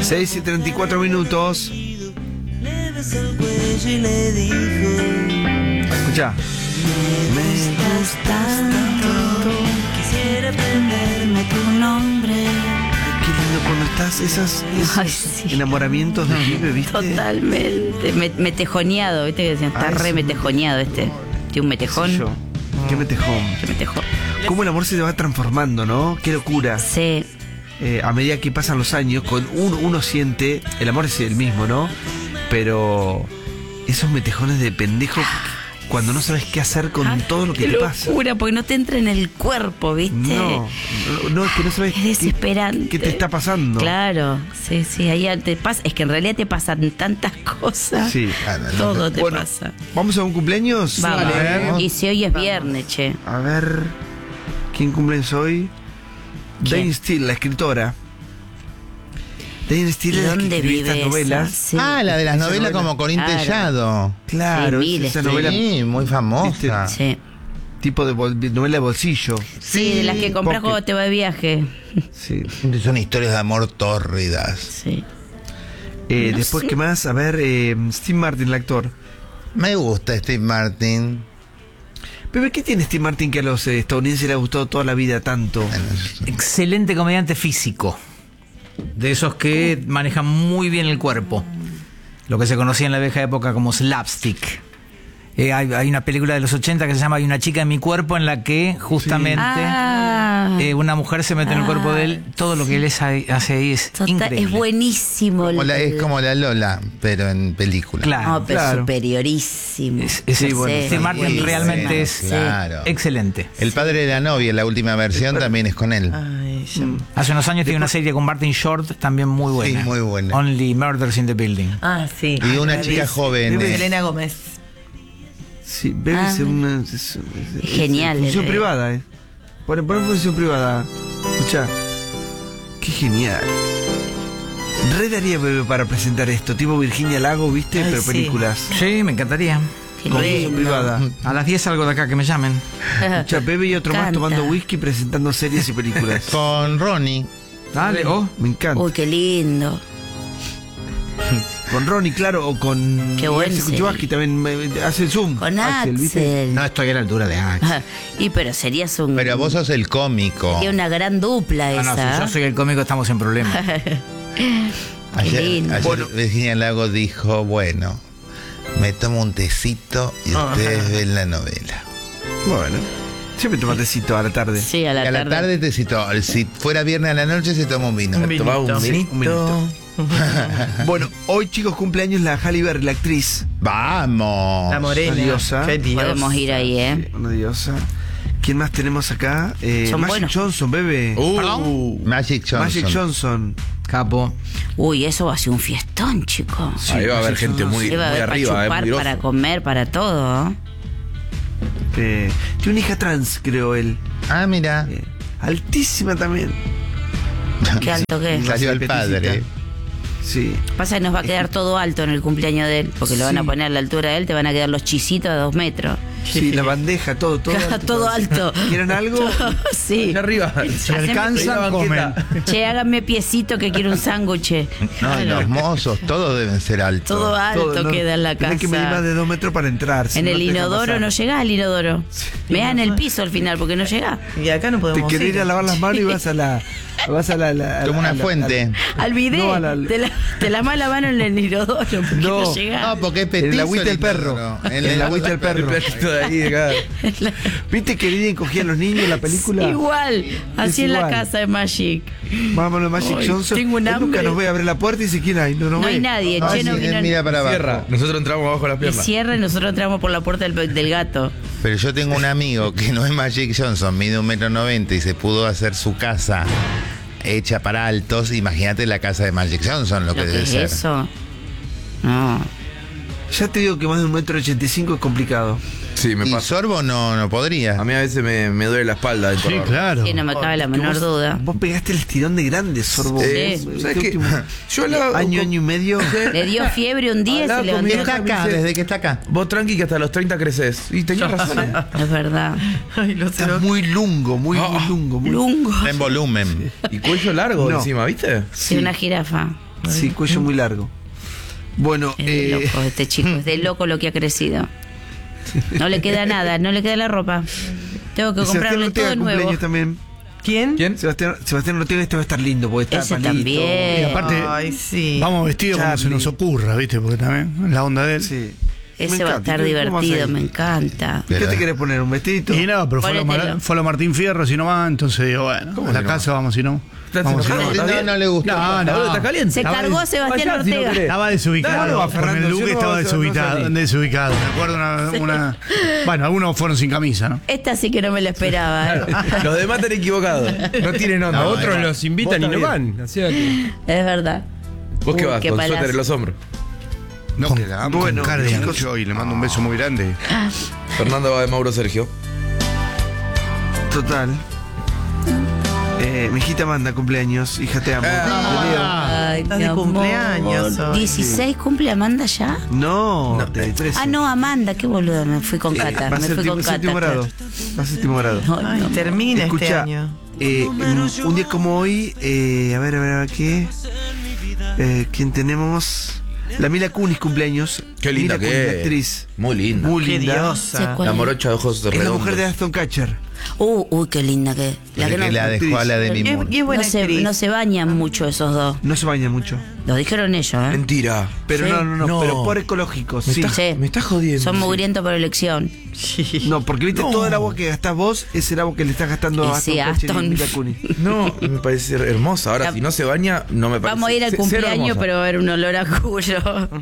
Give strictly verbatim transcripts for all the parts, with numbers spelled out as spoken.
seis y treinta y cuatro minutos. Escucha. Me gustas tanto, quisiera aprenderme tu nombre. Ay, qué lindo cuando estás, esas, esos Ay, sí. enamoramientos de pibe, ¿viste? Totalmente. Me, metejoneado, ¿viste? Que decían, está Ay, re sí. metejoneado este. Tiene un metejón. Sí, yo. Qué metejón. Qué metejón. Cómo el amor se va transformando, ¿no? Qué locura. Sí. Eh, a medida que pasan los años, con uno, uno siente, el amor es el mismo, ¿no? Pero esos metejones de pendejo cuando no sabes qué hacer con Ay, todo lo que qué te pasa. locura, porque no te entra en el cuerpo, ¿viste? No, no, no, es que no sabes Es desesperante. qué, qué te está pasando. Claro, sí, sí, ahí te pasa. Es que en realidad te pasan tantas cosas. Sí. Todo te Bueno, pasa. ¿vamos a un cumpleaños? Vamos. A ver, Y si hoy es viernes, che. a ver, ¿quién cumpleaños hoy? ¿Quién? Dane Steele, la escritora. Dane Steele ¿Y es la que dónde escribió vive estas novelas. esa? Sí. Ah, la de las Esa novelas novela. como Corín Claro. Tellado. Claro, Sí, es esa miles. novela, Sí, muy famosa. Sí. tipo de bol- novela de bolsillo. Sí, de las que compras pocket. cuando te va de viaje. Sí. Son historias de amor tórridas. Sí. Eh, No después, sé. ¿qué más? A ver, eh, Steve Martin, el actor. Me gusta Steve Martin. Pero ¿qué tiene Steve Martin que a los eh, estadounidenses le ha gustado toda la vida tanto? Excelente comediante físico. De esos que manejan muy bien el cuerpo. Lo que se conocía en la vieja época como slapstick. Eh, hay, hay una película de los ochenta que se llama Hay una chica en mi cuerpo, en la que justamente Ah, eh, una mujer se mete en el cuerpo de él. Todo lo que él es ahí- hace ahí es total, increíble. es buenísimo. Como la- el- es como la Lola, pero en película. Claro. No, pero claro. superiorísimo. Es- es- Sí, bueno, Steve Martin buenísimo. realmente es Claro. excelente. El padre de la novia, la última versión, también es con él. Ay, ya. Hace unos años tiene una serie con Martin Short, también muy buena. Sí, muy buena. Only Murders in the Building. Ah, sí. Y una La chica vi. joven. Bebe eh, Selena Gómez. Sí, Bebe Ah, es una. Es, es- es- Genial, es función Bebe. privada, ¿eh? Ponen ponen función privada. Escucha. Qué genial. Re daría Bebe para presentar esto, tipo Virginia Lago, ¿viste? Ay, Pero sí. películas. Sí, me encantaría. Qué Con función lindo. privada. A las diez salgo de acá, que me llamen. Escucha, Bebe y otro más Canta. tomando whisky presentando series y películas. Con Ronnie. Dale, oh. Me encanta. Uy, qué lindo. Con Ronnie, claro, o con. Qué buen Axel serie. Kuchowski también me- hace el Zoom. Con ¿viste? Axel. No estoy a la altura de Axel. Ah, y pero serías un. Pero vos sos el cómico. Sería una gran dupla No, no, esa. si yo soy el cómico estamos en problemas. Ayer, lindo. ayer Bueno. Virginia Lago dijo, bueno, me tomo un tecito y Ah. ustedes ven la novela. Bueno. Siempre toma tecito a la tarde. Sí, a Y la, a la tarde. tarde tecito. Si fuera viernes a la noche se toma un vino. Un vinito. Tomaba un Sí, vinito. un vinito. Bueno, hoy chicos cumpleaños la Halle Berry, la actriz. Vamos. La morena. Una diosa. Qué diosa. Podemos ir ahí, ¿eh? Sí, una diosa. ¿Quién más tenemos acá? Eh, Son Magic buenos. Johnson, bebé. Uh, Magic Johnson. Magic Johnson. Capo. Uy, eso va a ser un fiestón, chicos. Sí, Ahí va a haber Magic gente Johnson. muy, Sí, va a muy haber arriba, para eh, chupar, muy grosa. para comer, para todo. ¿eh? Eh, tiene una hija trans, creo él. Ah, mira. Eh, altísima también. Qué alto que es. Salió el Peticita. padre. Sí. Pasa que nos va a quedar todo alto en el cumpleaños de él, porque lo van a Sí. poner a la altura de él, te van a quedar los chisitos de dos metros. Sí, la bandeja, todo, todo. Todo alto. ¿Quieren algo? Sí. Allá arriba. Si Haceme- alcanzan, comen. Che, háganme piecito que quiero un sándwich. No, y los mozos, todos deben ser altos. Todo alto Todo, ¿no? queda en la casa. Tenés que medir más de dos metros para entrar. si En no el te dejan inodoro pasar. no llegás al inodoro. Me da en el piso al final porque no llegás. Y acá no Te podemos querés ir a lavar las manos y vas a la. Vas a la. la- a Como la- una a la- fuente. a la- Al bidet. No, a la- te, la, te la mala mano en el inodoro porque no, No. llegás. No, porque es En petizo. el agüita del el perro. inodoro. En el agüita del perro. El perrito de ahí, de acá. ¿Viste que Lidia encogía a los niños en la película? Igual, así Es en la igual. casa de Magic. Vámonos, Magic Ay, Johnson. tengo un Él nunca hambre. nos ve, abre la puerta y dice: ¿quién hay? No, nos No ve. hay nadie, Ah, che, sí, no él vino mira para Cierra. abajo. Nosotros entramos abajo de las y piernas. cierra y nosotros entramos por la puerta del, del gato. Pero yo tengo un amigo que no es Magic Johnson, mide un metro noventa y se pudo hacer su casa hecha para altos. Imagínate la casa de Magic Johnson, lo, ¿Lo que que debe es ser. eso? No. Ya te digo que más de un metro ochenta y cinco es complicado. Sí, me Y pasa. Sorbo no, no podría. A mí a veces me, me duele la espalda. Sí, claro. Sí, no me cabe la menor vos, duda. Vos pegaste el estirón de grande, Sorbo. Eh, Sí. Este ¿sabes qué? último Yo la- año, año y medio. Le dio fiebre un día y Hablaba se con mi levantó. Está acá, desde que está acá. Vos tranqui que hasta los treinta creces. Y tenías razón, ¿eh? Es verdad. Ay, lo sé. Está muy lungo, muy, muy lungo. Muy... Lungo. Está en volumen. Y cuello largo No. encima, ¿viste? Sí, una jirafa. Sí, cuello muy largo. Bueno, Es de eh, loco este chico, es de loco lo que ha crecido. No le queda nada, no le queda la ropa. Tengo que Sebastián comprarle Ortega todo nuevo. cumpleaños también. ¿Quién? ¿Quién? Sebastián, Sebastián Ortega, este va a estar lindo porque está Ese palito. también. Y aparte, Ay, sí. vamos vestidos como se Charlie. nos ocurra, ¿viste? Porque también es la onda de él. Sí. Ese Me va a encanta. estar ¿Y tú cómo vas divertido, ahí? me encanta. ¿Qué te querés poner? ¿Un vestidito? Y no, pero fue lo, Ponételo. Mar- fue lo Martín Fierro, si no va, entonces digo, bueno, ¿Cómo a la si no casa vamos, si no. ¿Estás Vamos, si enojado? no. ¿Está No, bien? no le gustó. No, no, ¿Está caliente? Se cargó a Sebastián Vaya, si no Ortega. querés. Estaba desubicado. Dale, va, con Fernando, el si Duque no estaba vas a- no desubicado. salís. desubicado. Me acuerdo una, una. Bueno, algunos fueron sin camisa, ¿no? Esta sí que no me la esperaba. ¿eh? Los demás están equivocados. No tienen onda. A otros No, los invitan y vos no también. van. O sea que- Es verdad. ¿Vos qué Uy, vas? qué Con palazo. suéter en los hombros. No Con- quedamos. Bueno, con Cardigan. chicos, Yo, y le mando un beso muy grande. Fernando va de Mauro Sergio. Total. Eh, mi hijita Amanda, cumpleaños. Hija, te amo. Te leo. Ay, Estás mi de amor. cumpleaños hoy. ¿dieciséis cumple Amanda ya? No, de trece. Ah, no, Amanda, qué boluda, me fui con Cata. Va a Me ser fui con séptimo Cata. grado. Va a ser séptimo grado. Ay, Ay, no. termina este Escucha, año. eh, un, un día como hoy, eh, a ver, a ver, a ver, ¿qué? Eh, ¿Quién tenemos? La Mila Kunis cumpleaños. Qué linda Mila que Kunis, es. la actriz. Muy linda. Muy Qué linda. Sé diosa. cuál La es. morocha de ojos Es la redondos. mujer de Aston Kutcher. Uh, uy, qué linda que. La La que que no, la dejó a la de Y es, Mimur. y es buena no, se, actriz. no se bañan mucho esos dos. No se baña mucho. Lo dijeron ellos, ¿eh? Mentira. Pero Sí. no, no, no, No. pero por ecológico, sí. Sí. Me estás jodiendo. Son mugrientos por elección. No, porque viste, todo el agua que gastás vos es el agua que le estás gastando Y a sí, Aston Kutcher y Aston. Mila Kunis. No, me parece hermosa. Ahora, La- si no se baña, no me parece. Vamos a ir al C- cero cumpleaños, hermosa. pero va a haber un olor a cuyo.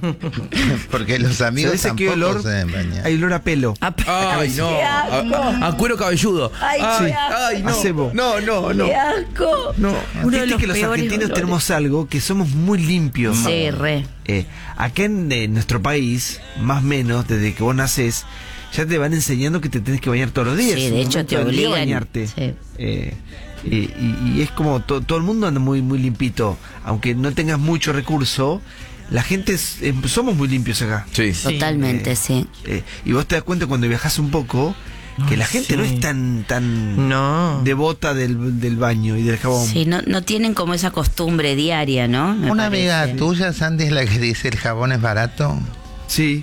Porque los amigos ¿Sabés qué tampoco olor? se deben bañar. Hay olor a pelo. Ay, no. ¡Qué A, asco! a- a cuero cabelludo. Ay, ay, qué asco. ay, no. A cebo. No, no, no. ¡Qué asco! No. Uno de Viste los que los peores argentinos olores. tenemos algo que somos muy limpios. Sí, re. Eh, acá en, en nuestro país, más o menos, desde que vos nacés, ya te van enseñando que te tenés que bañar todos los días. Sí, Es de un hecho momento te del día obligan. bañarte. Sí. Eh, y, y- y es como to- todo el mundo anda muy muy limpito, aunque no tengas mucho recurso. La gente es- eh, somos muy limpios acá. Sí. Totalmente, sí. Eh, y vos te das cuenta cuando viajas un poco que la gente sí. no es tan tan No. devota del, del baño y del jabón. Sí, no, no tienen como esa costumbre diaria, ¿no? Me Una parece. amiga tuya, Sandy, es la que dice el jabón es barato. Sí.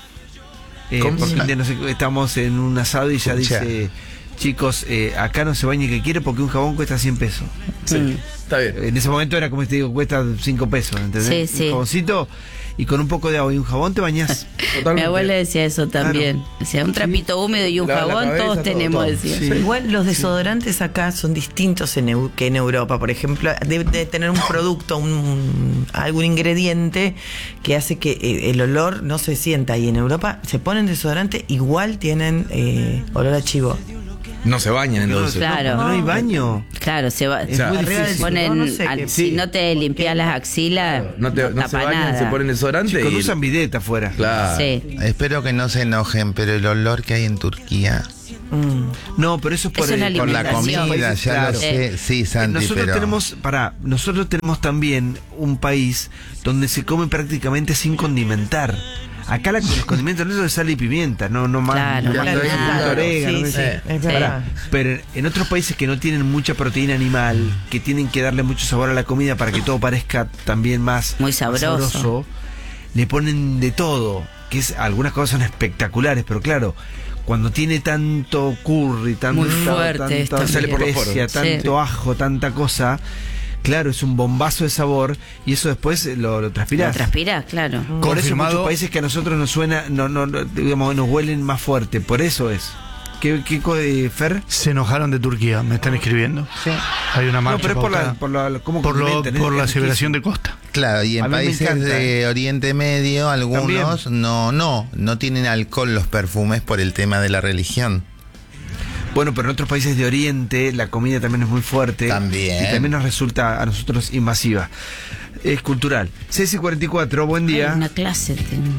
Eh, ¿Cómo? porque un día, no sé, estamos en un asado y ya Escucha. dice, chicos, eh, acá no se bañe que quiere porque un jabón cuesta cien pesos. Mm. Está bien. En ese momento era como te digo, cuesta cinco pesos, ¿entendés? Sí, sí. Un jaboncito y con un poco de agua y un jabón te bañás. Mi abuela decía eso también. Decía, un trapito húmedo y un La- la jabón, cabeza, todos todo, tenemos, todo. decía. Sí. Igual los desodorantes acá son distintos en Eu- que en Europa. Por ejemplo, debe de tener un producto, un, algún ingrediente que hace que eh, el olor no se sienta. Y en Europa se ponen desodorante, igual tienen eh, olor a chivo. No se bañan entonces. Claro. No hay baño. Claro, se va. Es muy arriba del difícil. Ponen, no sé al- qué- si sí. no te limpias las axilas, No, te, no se tapa bañan, nada. se ponen desodorante Chicos, y. usan bideta afuera. Claro. Sí. Espero que no se enojen, pero el olor que hay en Turquía Mm. No, pero eso es por, Es una el- por la alimentación. comida, ya Claro. lo sé. Sí, Eh, Santi, nosotros pero tenemos, pará, nosotros tenemos también un país donde se come prácticamente sin condimentar. Acá la, los condimentos no es sal y pimienta, no, no más. Claro, no claro, más claro. orégano, Sí, no sí, sé. es Sí. verdad. Pero en otros países que no tienen mucha proteína animal, que tienen que darle mucho sabor a la comida para que todo parezca también más Muy más sabroso. le ponen de todo, que es algunas cosas son espectaculares, pero claro, cuando tiene tanto curry, tanto, Muy fuerte esto. tanta Sale por los especia, poros. tanto ajo, tanta cosa, claro, es un bombazo de sabor y eso después lo, lo Lo transpirás. transpirás, claro. Por eso Confirmado. muchos países que a nosotros nos suena, no, no, no, digamos, nos huelen más fuerte, por eso es. ¿Qué, qué co- eh, Fer? Se enojaron de Turquía, me están escribiendo. Hay una marcha No, pero es por la, pautada. por la, cómo por, lo- condimentan, por es- la es aseveración de riquísimo. Costa. claro, y A en mí me países encanta. de Oriente Medio, algunos También. no, no, no tienen alcohol los perfumes por el tema de la religión. Bueno, pero en otros países de Oriente la comida también es muy fuerte. También. Y también nos resulta a nosotros invasiva. Es cultural. Ceci cuarenta y cuatro, buen día. Hay una clase.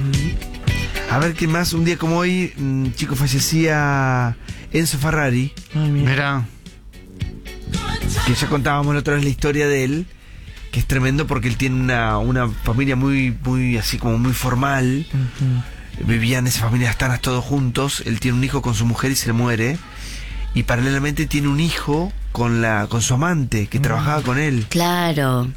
de- A ver qué más. Un día como hoy, mm, chico, fallecía Enzo Ferrari, Ay, mira. Mira, que ya contábamos la otra vez la historia de él, que es tremendo porque él tiene una, una familia muy, muy así como muy formal. Vivían esas familias tanas todos juntos. Él tiene un hijo con su mujer y se le muere. Y paralelamente tiene un hijo con la con su amante que trabajaba con él. Claro.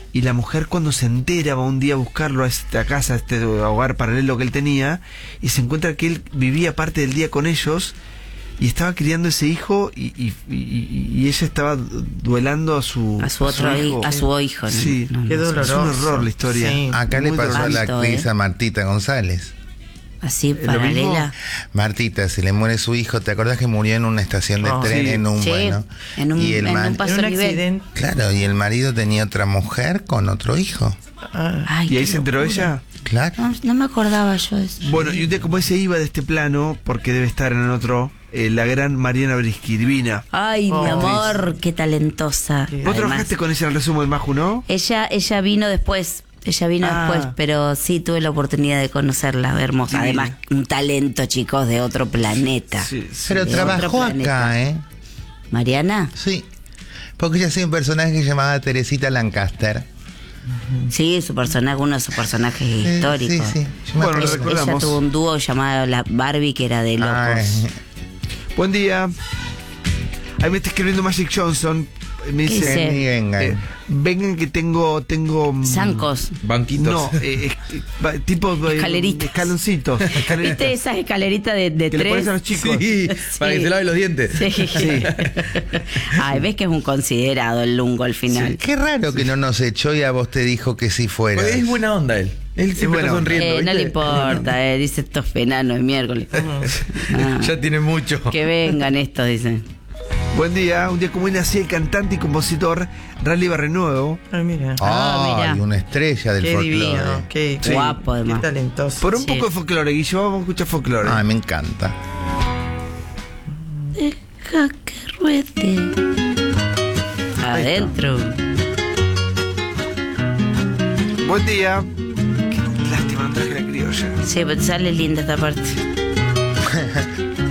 y la mujer cuando se entera va un día a buscarlo a esta casa, a este hogar paralelo que él tenía, y se encuentra que él vivía parte del día con ellos y estaba criando ese hijo y, y, y, y ella estaba duelando a su A su otro hijo, a su hijo. ¿no? Sí, No, no, Qué no. es un doloroso. horror la historia. Sí. Acá le Muy pasó a la doloroso, actriz ¿eh? a Martita González. Así, ¿Lo paralela. Martita, se le muere su hijo. ¿Te acordás que murió en una estación de Oh, tren sí. en un Sí, bueno? en un, y el en man- un paso En un a nivel. accidente. Claro, y el marido tenía otra mujer con otro hijo. Ah, Ay, ¿Y ahí qué se enteró locura. ella? Claro. No, no me acordaba yo de eso. Bueno, y un día como ese iba de este plano, porque debe estar en el otro, eh, la gran Mariana Brisky, divina. Ay, Oh. mi amor, qué talentosa. Sí. ¿Vos Además, trabajaste con ella en el resumen del Maju, no? ella, ella vino después. Ella vino Ah. después, pero sí tuve la oportunidad de conocerla, hermosa. Divina. Además, un talento, chicos, de otro planeta. Sí, sí. Pero de trabajó otro planeta. acá, ¿eh? ¿Mariana? Sí. Porque ella hacía un personaje llamado Teresita Lancaster. Sí, su personaje, uno de sus personajes Sí, históricos. sí, sí. Yo me Bueno, acuerdo. lo recordamos. Ella tuvo un dúo llamado La Barbie, que era de locos. Ay, Buen día. Ahí me está escribiendo Magic Johnson. Me ¿Qué dice, dice? vení, venga. eh, vengan que tengo, tengo mm, Zancos. Banquitos. No, eh, eh, va- tipo eh, Escaleritas. escaloncitos. escaleritas. ¿Viste esas escaleritas de, de que le tres? pones a los chicos. Sí, para que se lave los dientes. Sí. Ay, ves que es un considerado el lungo al final. Qué raro que no nos echó y a vos te dijo que sí fuera. Porque es buena onda él. Él siempre buena está onda. sonriendo. Eh, no le ¿viste? importa, eh, dice estos enanos de miércoles. Ah, Ya tiene mucho. que vengan estos, dicen. Buen día. Un día como hoy nací el cantante y compositor Rally Barrenuevo. ay, mira. Ah, Ay, mira. una estrella del Qué folclore. divino. Qué, Sí. Guapo, qué además. talentoso. Por un Sí. poco de folclore, Guillo. Vamos a escuchar folclore. Ay, me encanta. Deja que ruede. Adentro. Buen día. Qué lástima, no traje la criolla. Sí, pero sale linda esta parte.